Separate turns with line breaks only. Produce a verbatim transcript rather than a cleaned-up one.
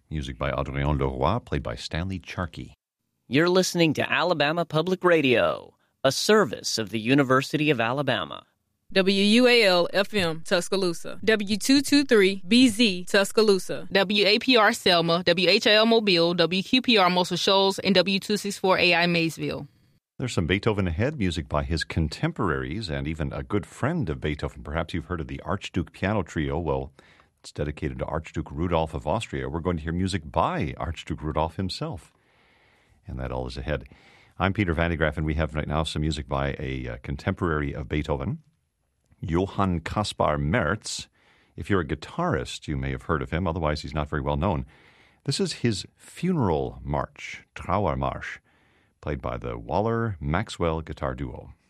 Music by Adrien Leroy, played by Stanley Charkey.
You're listening to Alabama Public Radio, a service of the University of Alabama.
W U A L F M Tuscaloosa, W two twenty-three B Z Tuscaloosa, W A P R Selma, W H L Mobile, W Q P R Muscle Shoals, and W two sixty-four A I Maysville.
There's some Beethoven ahead, music by his contemporaries and even a good friend of Beethoven. Perhaps you've heard of the Archduke Piano Trio. Well, it's dedicated to Archduke Rudolph of Austria. We're going to hear music by Archduke Rudolph himself. And that all is ahead. I'm Peter Van de Graaff, and we have right now some music by a uh, contemporary of Beethoven, Johann Caspar Merz. If you're a guitarist, you may have heard of him. Otherwise, he's not very well known. This is his funeral march, Trauermarsch, played by the Waller-Maxwell Guitar Duo.